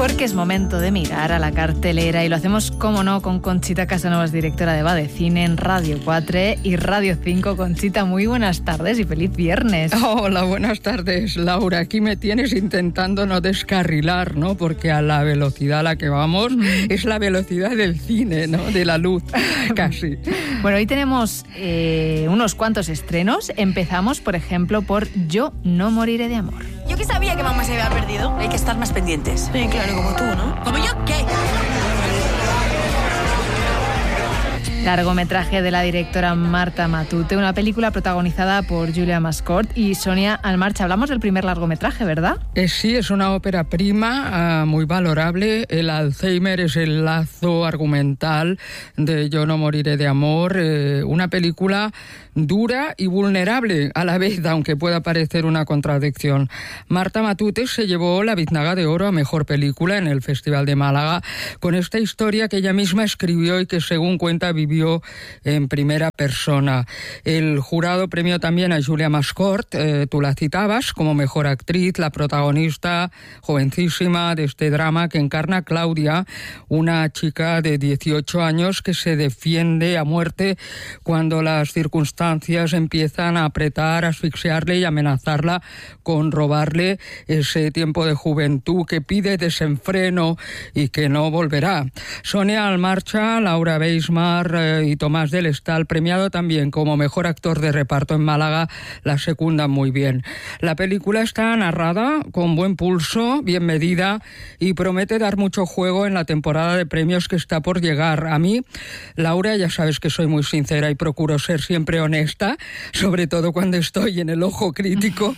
Porque es momento de mirar a la cartelera y lo hacemos, como no, con Conchita Casanovas, directora de Va de Cine en Radio 4 y Radio 5. Conchita, muy buenas tardes y feliz viernes. Hola, buenas tardes, Laura. Aquí me tienes intentando no descarrilar, ¿no? Porque a la velocidad a la que vamos es la velocidad del cine, ¿no? De la luz, casi. Bueno, hoy tenemos unos cuantos estrenos. Empezamos, por ejemplo, por Yo no moriré de amor. Yo que sabía que mamá se había perdido. Hay que estar más pendientes. Sí, claro, como tú, ¿no? ¿Como yo qué? Largometraje de la directora Marta Matute, una película protagonizada por Julia Mascort y Sonia Almarcha. Hablamos del primer largometraje, ¿verdad? Sí, es una ópera prima, muy valorable. El Alzheimer es el lazo argumental de Yo no moriré de amor. Una película dura y vulnerable a la vez, aunque pueda parecer una contradicción. Marta Matute se llevó la Biznaga de Oro a Mejor Película en el Festival de Málaga con esta historia que ella misma escribió y que, según cuenta, vivió en primera persona. El jurado premió también a Julia Mascort, tú la citabas, como mejor actriz, la protagonista jovencísima de este drama que encarna a Claudia, una chica de 18 años que se defiende a muerte cuando las circunstancias empiezan a apretar, a asfixiarle y amenazarla con robarle ese tiempo de juventud que pide desenfreno y que no volverá. Sonia Almarcha, Laura Beismar y Tomás del Estal, premiado también como mejor actor de reparto en Málaga, la secundan muy bien. La película está narrada con buen pulso, bien medida y promete dar mucho juego en la temporada de premios que está por llegar. A mí, Laura, ya sabes que soy muy sincera y procuro ser siempre honesta, sobre todo cuando estoy en el ojo crítico,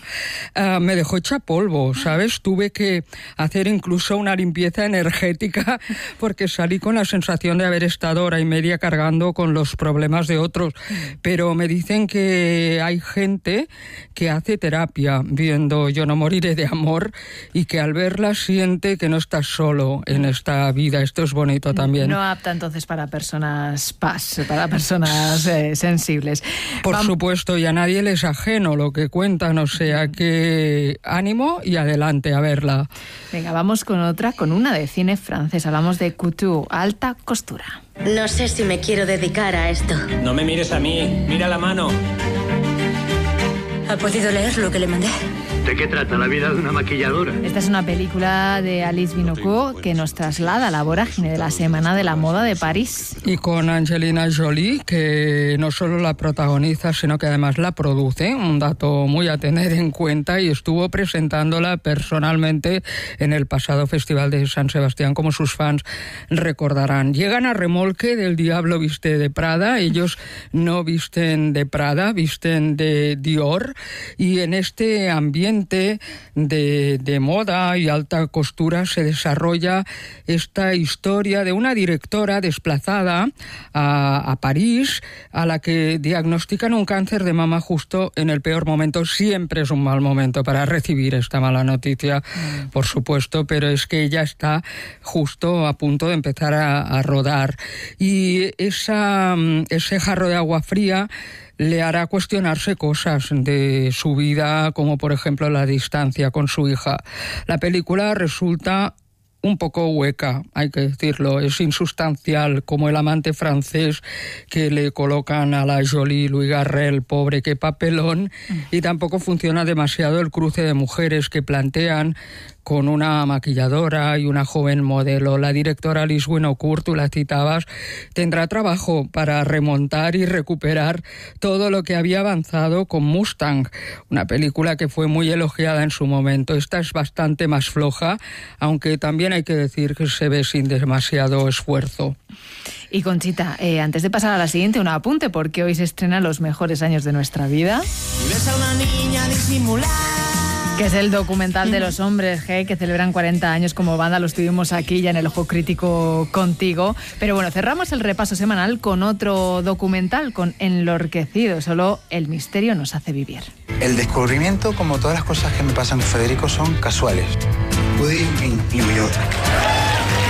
me dejó hecha polvo, ¿sabes? Tuve que hacer incluso una limpieza energética porque salí con la sensación de haber estado hora y media cargando con los problemas de otros. Pero me dicen que hay gente que hace terapia viendo Yo no moriré de amor y que al verla siente que no estás solo en esta vida. Esto es bonito también. No apta entonces para personas para personas sensibles. Por supuesto, y a nadie les es ajeno lo que cuentan, o sea que ánimo y adelante a verla. Venga, vamos con una de cine francés. Hablamos de couture, alta costura. No sé si me quiero dedicar a esto. No me mires a mí, mira la mano. ¿Ha podido leer lo que le mandé? ¿De qué trata la vida de una maquilladora? Esta es una película de Alice Binocourt que nos traslada a la vorágine de la Semana de la Moda de París. Y con Angelina Jolie, que no solo la protagoniza, sino que además la produce, un dato muy a tener en cuenta, y estuvo presentándola personalmente en el pasado Festival de San Sebastián, como sus fans recordarán. Llegan a remolque del Diablo viste de Prada, ellos no visten de Prada, visten de Dior, y en este ambiente de moda y alta costura se desarrolla esta historia de una directora desplazada a París, a la que diagnostican un cáncer de mama justo en el peor momento. Siempre es un mal momento para recibir esta mala noticia, por supuesto, pero es que ella está justo a punto de empezar a rodar. Y ese jarro de agua fría le hará cuestionarse cosas de su vida, como por ejemplo la distancia con su hija. La película resulta un poco hueca, hay que decirlo, es insustancial, como el amante francés que le colocan a la Jolie, Louis Garrel, pobre, qué papelón, y tampoco funciona demasiado el cruce de mujeres que plantean con una maquilladora y una joven modelo. La directora Alice Binocourt, tú la citabas, tendrá trabajo para remontar y recuperar todo lo que había avanzado con Mustang, una película que fue muy elogiada en su momento. Esta es bastante más floja, aunque también hay que decir que se ve sin demasiado esfuerzo. Y Conchita, antes de pasar a la siguiente, un apunte, porque hoy se estrena Los mejores años de nuestra vida. Ves a una niña disimular. Que es el documental de los hombres G, que celebran 40 años como banda. Lo estuvimos aquí ya en el Ojo Crítico contigo. Pero bueno, cerramos el repaso semanal con otro documental, con Enlorquecido. Solo el misterio nos hace vivir. El descubrimiento, como todas las cosas que me pasan con Federico, son casuales. Pude ir en New York.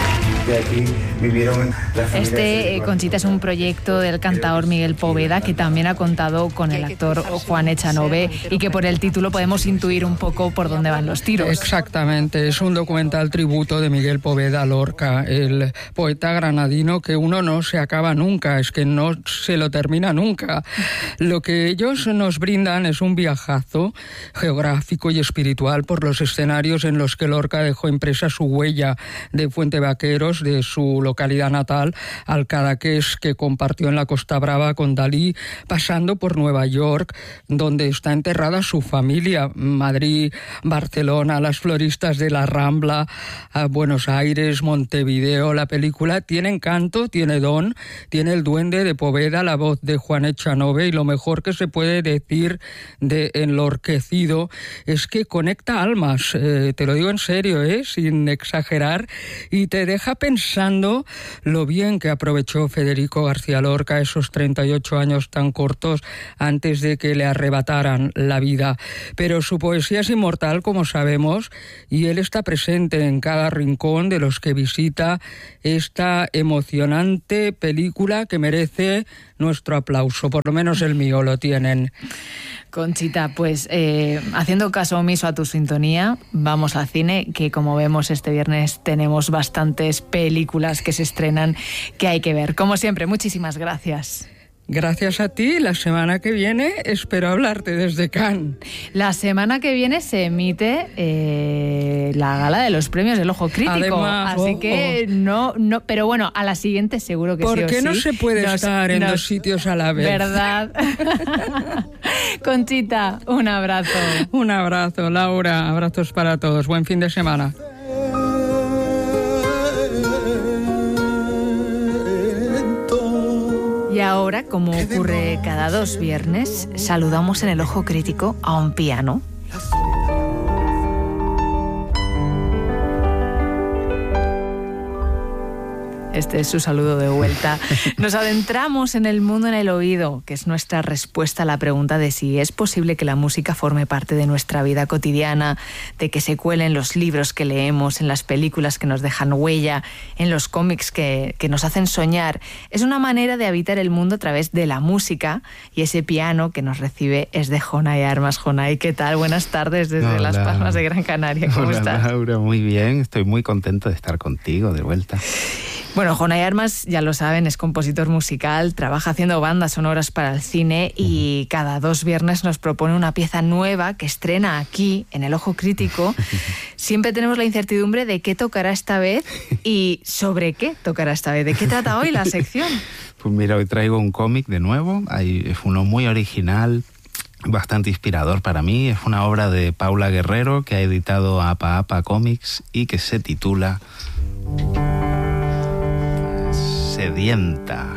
de aquí vivieron la familia. Conchita, es un proyecto del cantador Miguel Poveda, que también ha contado con el actor Juan Echanove, y que por el título podemos intuir un poco por dónde van los tiros. Exactamente, es un documental tributo de Miguel Poveda Lorca, el poeta granadino que uno no se acaba nunca, es que no se lo termina nunca. Lo que ellos nos brindan es un viajazo geográfico y espiritual por los escenarios en los que Lorca dejó impresa su huella, de Fuente Vaqueros, de su localidad natal, al Cadaqués, que compartió en la Costa Brava con Dalí, pasando por Nueva York, donde está enterrada su familia, Madrid, Barcelona, las floristas de la Rambla, Buenos Aires, Montevideo. La película tiene encanto, tiene don, tiene el duende de Poveda, la voz de Juan Echanove, y lo mejor que se puede decir de Enlorquecido es que conecta almas, te lo digo en serio, sin exagerar, y te deja pensando lo bien que aprovechó Federico García Lorca esos 38 años tan cortos antes de que le arrebataran la vida. Pero su poesía es inmortal, como sabemos, y él está presente en cada rincón de los que visita esta emocionante película que merece nuestro aplauso, por lo menos el mío lo tienen. Conchita, pues haciendo caso omiso a tu sintonía, vamos al cine, que como vemos este viernes tenemos bastantes películas que se estrenan que hay que ver. Como siempre, muchísimas gracias. Gracias a ti. La semana que viene espero hablarte desde Cannes. La semana que viene se emite la gala de los premios del Ojo Crítico. Además, así que no, pero bueno, a la siguiente seguro que sí o sí. ¿Por qué no se puede estar en dos sitios a la vez? ¿Verdad? Conchita, un abrazo. Un abrazo, Laura. Abrazos para todos. Buen fin de semana. Y ahora, como ocurre cada 2 viernes, saludamos en el Ojo Crítico a un piano. Este es su saludo de vuelta. Nos adentramos en el mundo en el oído, que es nuestra respuesta a la pregunta de si es posible que la música forme parte de nuestra vida cotidiana, de que se cuele en los libros que leemos, en las películas que nos dejan huella, en los cómics que nos hacen soñar. Es una manera de habitar el mundo a través de la música, y ese piano que nos recibe es de Jonay Armas. Jonay, ¿qué tal? Buenas tardes desde Hola. Las Palmas de Gran Canaria. ¿Cómo estás? Laura, muy bien. Estoy muy contento de estar contigo de vuelta. Bueno, Jonay Armas, ya lo saben, es compositor musical, trabaja haciendo bandas sonoras para el cine y cada 2 viernes nos propone una pieza nueva que estrena aquí, en el Ojo Crítico. Siempre tenemos la incertidumbre de qué tocará esta vez y sobre qué tocará esta vez. ¿De qué trata hoy la sección? Pues mira, hoy traigo un cómic de nuevo. Es uno muy original, bastante inspirador para mí. Es una obra de Paula Guerrero que ha editado Apa Apa Comics y que se titula Sedienta.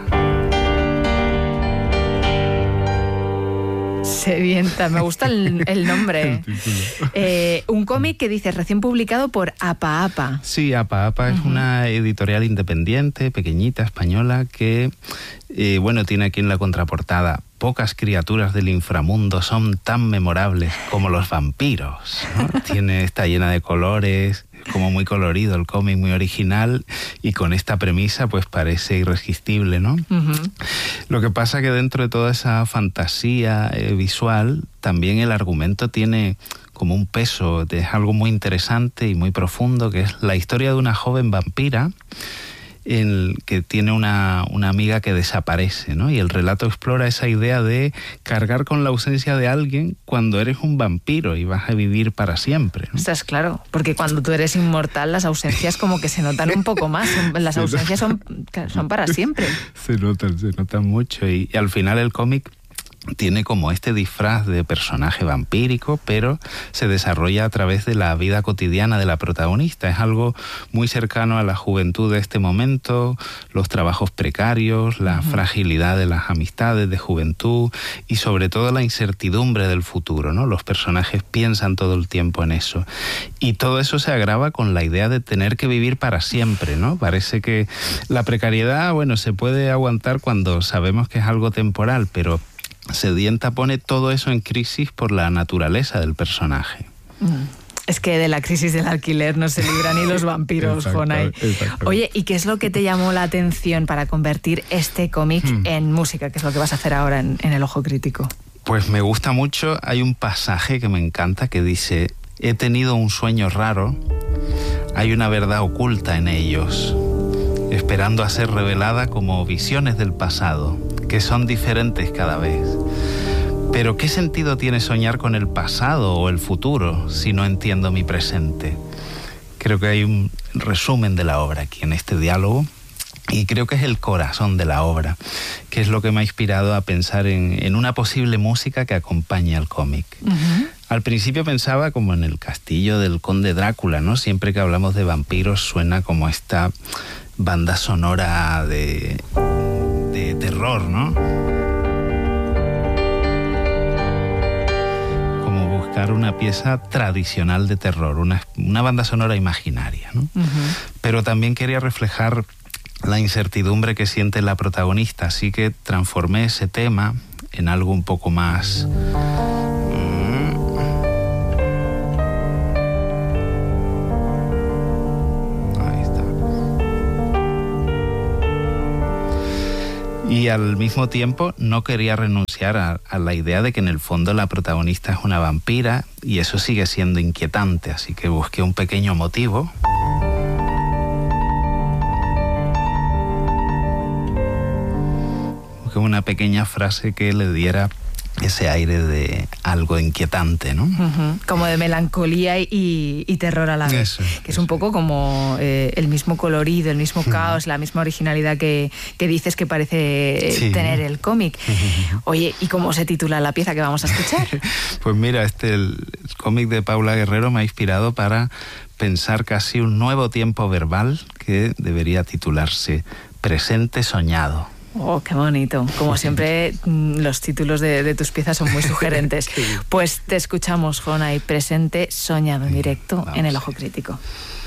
Sedienta, me gusta el nombre. Un cómic que dices recién publicado por Apa Apa. Sí, Apa Apa es una editorial independiente, pequeñita, española, que tiene aquí en la contraportada: pocas criaturas del inframundo son tan memorables como los vampiros, ¿no? Está llena de colores, como muy colorido el cómic, muy original, y con esta premisa pues parece irresistible, ¿no? Lo que pasa que dentro de toda esa fantasía visual, también el argumento tiene como un peso, es algo muy interesante y muy profundo, que es la historia de una joven vampira que tiene una amiga que desaparece, ¿no? Y el relato explora esa idea de cargar con la ausencia de alguien cuando eres un vampiro y vas a vivir para siempre, ¿no? Estás claro, porque cuando tú eres inmortal las ausencias como que se notan un poco más. Las ausencias son para siempre. Se notan mucho y al final el cómic tiene como este disfraz de personaje vampírico, pero se desarrolla a través de la vida cotidiana de la protagonista. Es algo muy cercano a la juventud de este momento, los trabajos precarios, la fragilidad de las amistades de juventud y sobre todo la incertidumbre del futuro, ¿no? Los personajes piensan todo el tiempo en eso. Y todo eso se agrava con la idea de tener que vivir para siempre, ¿no? Parece que la precariedad, se puede aguantar cuando sabemos que es algo temporal, pero Sedienta pone todo eso en crisis por la naturaleza del personaje. Es que de la crisis del alquiler no se libran ni los vampiros, Jonay. Oye, ¿y qué es lo que te llamó la atención para convertir este cómic en música? ¿Qué es lo que vas a hacer ahora en El Ojo Crítico? Pues me gusta mucho, hay un pasaje que me encanta que dice: he tenido un sueño raro, hay una verdad oculta en ellos, esperando a ser revelada como visiones del pasado, que son diferentes cada vez. Pero ¿qué sentido tiene soñar con el pasado o el futuro si no entiendo mi presente? Creo que hay un resumen de la obra aquí en este diálogo y creo que es el corazón de la obra, que es lo que me ha inspirado a pensar en una posible música que acompañe al cómic. Al principio pensaba como en el castillo del conde Drácula, ¿no? Siempre que hablamos de vampiros suena como esta banda sonora de terror, ¿no? Una pieza tradicional de terror, una banda sonora imaginaria, ¿no? Pero también quería reflejar la incertidumbre que siente la protagonista, así que transformé ese tema en algo un poco más... Ahí está. Y al mismo tiempo no quería renunciar a la idea de que en el fondo la protagonista es una vampira y eso sigue siendo inquietante, así que busqué un pequeño motivo. Busqué una pequeña frase que le diera ese aire de algo inquietante, ¿no? Como de melancolía y terror a la vez. Que es un poco como el mismo colorido, el mismo caos, la misma originalidad que dices que parece tener el cómic. Oye, ¿y cómo se titula la pieza que vamos a escuchar? Pues mira, el cómic de Paula Guerrero me ha inspirado para pensar casi un nuevo tiempo verbal que debería titularse Presente Soñado. Oh, qué bonito. Como siempre, los títulos de tus piezas son muy sugerentes. Pues te escuchamos, Jonay, Presente Soñado en directo en El Ojo Crítico.